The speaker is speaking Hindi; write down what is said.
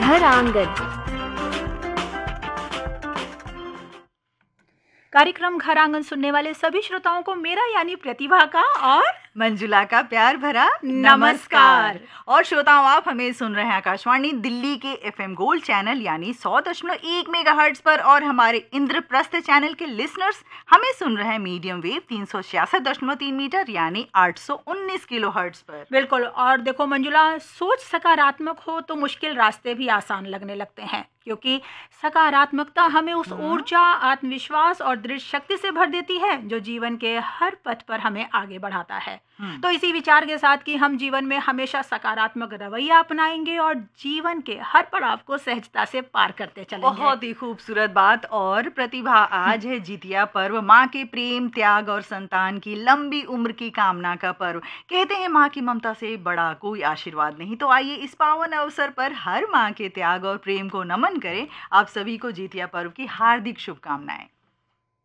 घर आंगन। कार्यक्रम घर आंगन सुनने वाले सभी श्रोताओं को मेरा यानी प्रतिभा का और मंजुला का प्यार भरा नमस्कार। और श्रोताओं, आप हमें सुन रहे हैं आकाशवाणी दिल्ली के एफएम गोल्ड चैनल यानी 100.1 मेगाहर्ट्ज पर, और हमारे इंद्रप्रस्थ चैनल के लिसनर्स हमें सुन रहे हैं मीडियम वेव 366.3 मीटर यानी 819 किलोहर्ट्ज पर। बिल्कुल। और देखो मंजुला, सोच सकारात्मक हो तो मुश्किल रास्ते भी आसान लगने लगते हैं, क्योंकि सकारात्मकता हमें उस ऊर्जा, आत्मविश्वास और दृढ़ शक्ति से भर देती है जो जीवन के हर पथ पर हमें आगे बढ़ाता है। तो इसी विचार के साथ कि हम जीवन में हमेशा सकारात्मक रवैया अपनाएंगे और जीवन के हर पड़ाव को सहजता से पार करते चलेंगे। बहुत ही खूबसूरत बात। और प्रतिभा, आज है जितिया पर्व, माँ के प्रेम, त्याग और संतान की लंबी उम्र की कामना का पर्व। कहते हैं माँ की ममता से बड़ा कोई आशीर्वाद नहीं। तो आइए इस पावन अवसर पर हर माँ के त्याग और प्रेम को नमन करें। आप सभी को जितिया पर्व की हार्दिक शुभकामनाएं।